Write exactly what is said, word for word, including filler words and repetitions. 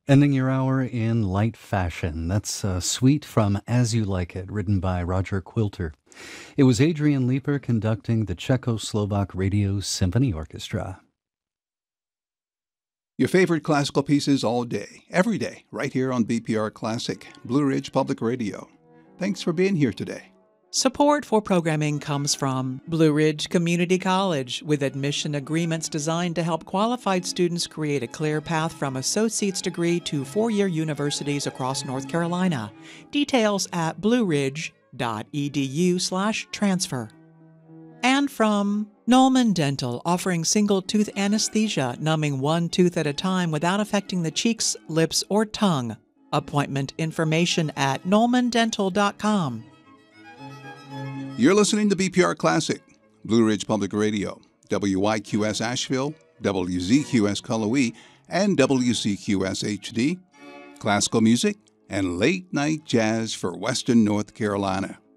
Ending your hour in light fashion. That's uh, Suite from As You Like It, written by Roger Quilter. It was Adrian Leeper conducting the Czechoslovak Radio Symphony Orchestra. Your favorite classical pieces all day, every day, right here on B P R Classic, Blue Ridge Public Radio. Thanks for being here today. Support for programming comes from Blue Ridge Community College, with admission agreements designed to help qualified students create a clear path from associate's degree to four-year universities across North Carolina. Details at blueridge.edu slash transfer. And from Nolman Dental, offering single-tooth anesthesia, numbing one tooth at a time without affecting the cheeks, lips, or tongue. Appointment information at nolman dental dot com. You're listening to B P R Classic, Blue Ridge Public Radio, W Y Q S Asheville, W Z Q S Cullowhee, and W C Q S H D. Classical music and late-night jazz for Western North Carolina.